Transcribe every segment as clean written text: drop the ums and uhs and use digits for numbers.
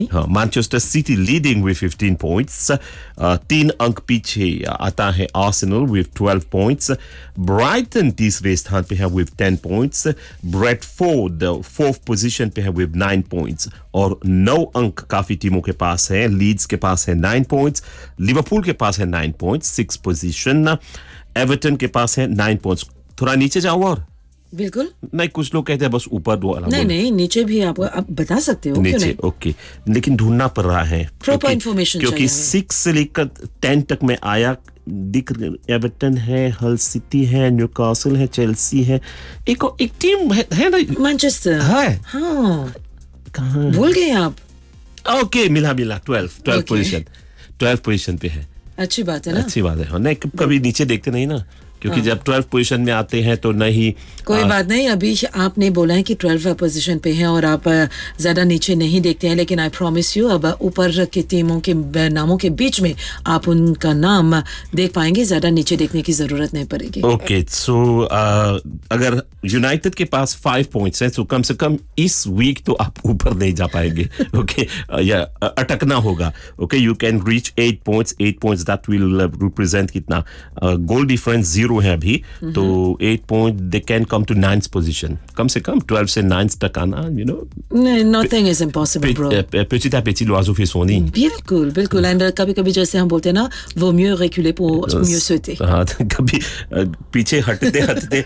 हाँ, Manchester city leading with 15 points, 3 अंक पीछे आता है आर्सेनल विद 12 पॉइंट्स, ब्राइटन तीसरे स्थान पे है with 10 points, Bradford fourth position पे है विद 9 पॉइंट्स और 9 अंक काफी टीमों के पास है। लीड्स के पास है 9 पॉइंट्स, लिवरपूल के पास है 9 पॉइंट्स, 6 पोजीशन, एवर्टन के पास है 9 पॉइंट्स। थोड़ा नीचे जाओ और बिल्कुल नहीं, कुछ लोग कहते हैं बस ऊपर दो वाला नहीं नीचे भी आप बता सकते हो, क्यों नहीं? ओके, लेकिन ढूंढना पड़ रहा है प्रॉपर इंफॉर्मेशन क्योंकि 6 से लेकर 10 तक में आया दिख एवर्टन है, हल सिटी है, न्यूकासल है, चेल्सी है, एक टीम है ना मैनचेस्टर है। हाँ कहाँ भूल गए आप? ओके, मिला 12 पोजीशन, 12 पोजीशन पे है। अच्छी बात है ना, अच्छी बात है। नहीं, कभी नीचे देखते नहीं ना, क्योंकि जब 12 पोजीशन में आते हैं तो नहीं। कोई बात नहीं, अभी आपने बोला है कि 12 पोजीशन पे हैं और आप ज्यादा नीचे नहीं देखते हैं, लेकिन आई प्रॉमिस यू अब ऊपर की टीमों के नामों के बीच में आप उनका नाम देख पाएंगे, ज्यादा नीचे देखने की जरूरत नहीं पड़ेगी। ओके, सो अगर यूनाइटेड के पास 5 पॉइंट्स हैं तो कम से कम इस वीक तो आप ऊपर नहीं जा पाएंगे। ओके, या अटकना होगा। Okay, you can reach 8 points that will represent कितना गोल डिफरेंस 0 है अभी, तो 8 point they can come to 9th position. कम से कम 12 से 9th तक आना, you know, nothing is impossible bro। petit à petit l'oiseau fait son nid। बिल्कुल एंड कभी-कभी जैसे हम बोलते हैं ना, वो mieux reculer pour mieux sauter। हाँ, कभी पीछे हटते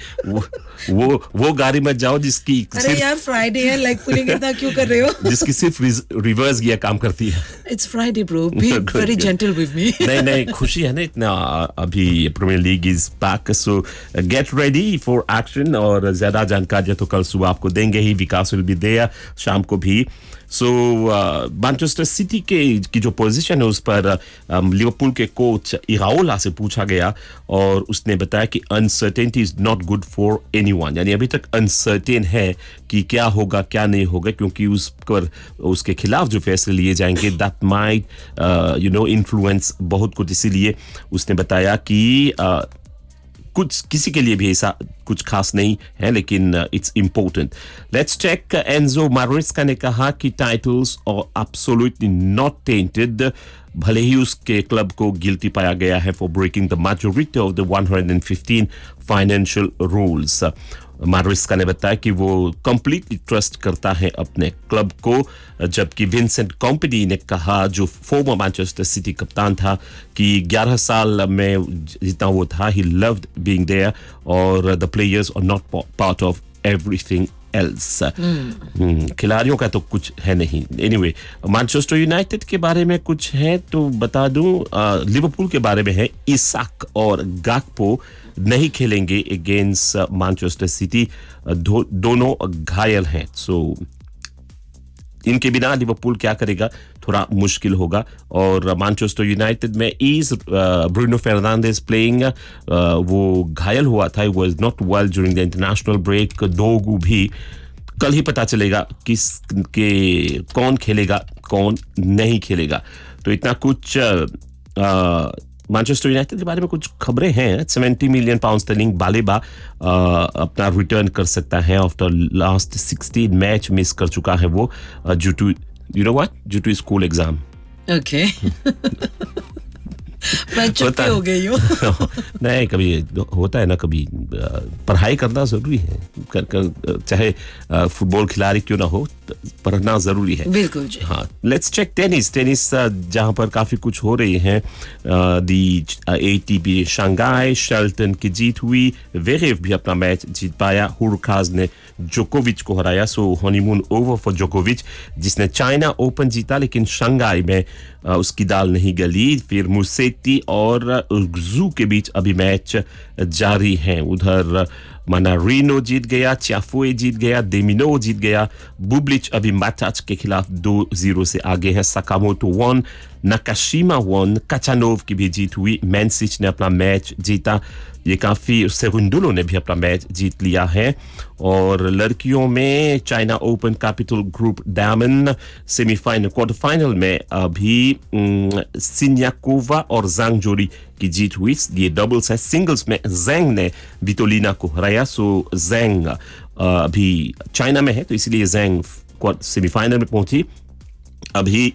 वो गाड़ी में जाओ जिसकी अरे यार फ्राइडे है, लाइक पुलिंग इतना क्यों कर रहे हो? जिसकी सिर्फ रिवर्स गियर काम करती है। It's Friday bro, be very gentle with me। नहीं, खुशी है ना इतना, अभी premiere league is back, so get ready for action. और ज्यादा जानकारी तो कल सुबह आपको देंगे ही, विकास विल बी देयर शाम को भी। सो मैनचेस्टर सिटी की जो पोजीशन है उस पर लिवरपूल के कोच इराओला से पूछा गया और उसने बताया कि uncertainty is not good for anyone, यानी अभी तक अनसर्टेन है कि क्या होगा क्या नहीं होगा, क्योंकि उस पर उसके खिलाफ जो फैसले लिए जाएंगे that might you know influence बहुत कुछ। इसीलिए उसने बताया कि कुछ किसी के लिए भी ऐसा कुछ खास नहीं है, लेकिन it's important. Let's check. Enzo Maresca ने कहा कि titles are absolutely not tainted, भले ही उसके क्लब को गिल्टी पाया गया है for breaking the majority of the 115 financial rules. Maresca ने बताया कि वो कंप्लीटली ट्रस्ट करता है अपने क्लब को, जबकि विंसेंट कॉम्पनी ने कहा, जो फॉर्मर मैनचेस्टर सिटी कप्तान था, कि 11 साल में जितना वो था, ही लव्ड बीइंग देयर और the players are not part of everything else. खिलाड़ियों का तो कुछ है नहीं। एनीवे, मैनचेस्टर यूनाइटेड के बारे में कुछ है तो बता दूं, लिवरपूल के बारे में है, इसाक और गाकपो नहीं खेलेंगे अगेंस्ट मैनचेस्टर सिटी, दोनों घायल हैं। सो इनके बिना लिवरपूल क्या करेगा, थोड़ा मुश्किल होगा। और मैनचेस्टर यूनाइटेड में इज ब्रूनो फर्नांडिस प्लेइंग, वो घायल हुआ था, he was not well during the international break. Dogu भी कल ही पता चलेगा कौन खेलेगा कौन नहीं खेलेगा। तो इतना कुछ मैनचेस्टर यूनाइटेड के बारे में कुछ खबरें हैं। 70 मिलियन पाउंड स्टर्लिंग बालेबा अपना रिटर्न कर सकता है आफ्टर लास्ट 16 मैच मिस कर चुका है वो, due to you know what, due to school exam. Okay मैं चुप हो गई हूँ। नहीं, कभी होता है ना, कभी पढ़ाई करना जरूरी है, चाहे फुटबॉल खिलाड़ी क्यों ना हो, पढ़ना जरूरी है। बिल्कुल जी। हाँ, लेट्स चेक टेनिस जहां पर काफी कुछ हो रही है। दी ATP शंघाई, शेल्टन की जीत हुई, वेरेव भी अपना मैच जीत पाया, हुरकाज ने जोकोविच को हराया। सो हनीमून ओवर फॉर जोकोविच, जिसने चाइना ओपन जीता, लेकिन शंघाई में उसकी दाल नहीं गली। फिर मुसेटी और जू के बीच अभी मैच जारी है। उधर मनारिनो जीत गया, चाफुए जीत गया, डेमिनो जीत गया, बुबलिच अभी मैटाच के खिलाफ 2-0 से आगे है। सकामोटो 1, नाकाशिमा 1, काचानोव की भी जीत हुई, मैनसिच ने अपना मैच जीता। ये काफी, सेरुंडुलो ने भी अपना मैच जीत लिया है। और लड़कियों में China open capital group diamond semifinal quarter final में अभी सिन्याकोवा और जांग जोड़ी की जीत हुई। ये डबल्स है। सिंगल्स में जैंग ने विटोलिना को हराया। सो जैंग अभी चाइना में है, तो इसलिए जैंग सेमीफाइनल में पहुंची। अभी